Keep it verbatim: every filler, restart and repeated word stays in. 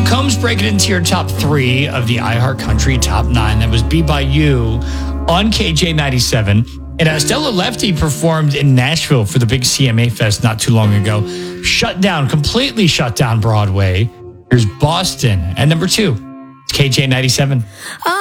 Combs breaking into your top three of the iHeart Country top nine. That was Be By You on K J ninety-seven. And uh, Stella Lefty performed in Nashville for the big C M A Fest not too long ago. Shut down, completely shut down Broadway. Here's Boston. And number two, it's K J ninety-seven.